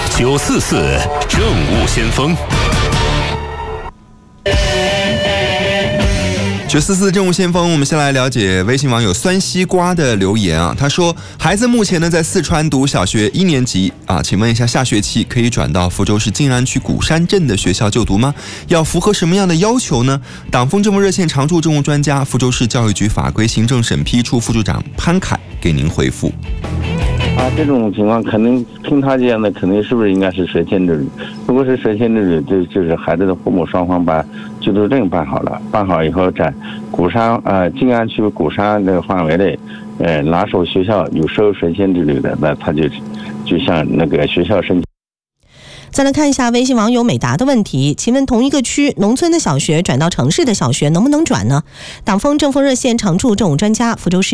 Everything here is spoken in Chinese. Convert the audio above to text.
944政务先锋。 944政务先锋，我们先来了解微信网友酸西瓜的留言啊。他说，孩子目前呢在四川读小学1年级啊，请问一下，下学期可以转到福州市静安区鼓山镇的学校就读吗？要符合什么样的要求呢？党风政务热线常驻政务专家、福州市教育局法规行政审批处副处长潘凯给您回复。 这种情况肯定听他讲的，肯定是不是应该是涉迁之旅？如果是涉迁之旅，就是孩子的父母双方把居住证办好了，办好以后在鼓山静安区鼓山的范围内，哪所学校有收涉迁之旅的，那他就向那个学校申请。 再来看一下微信网友美达的问题，请问同一个区农村的小学转到城市的小学能不能转呢？党风政风热线常驻政务专家、福州市